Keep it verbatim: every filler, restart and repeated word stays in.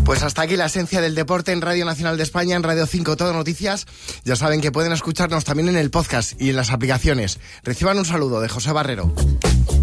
Pues hasta aquí la esencia del deporte en Radio Nacional de España, en Radio cinco Todo Noticias. Ya saben que pueden escucharnos también en el podcast y en las aplicaciones. Reciban un saludo de José Barrero.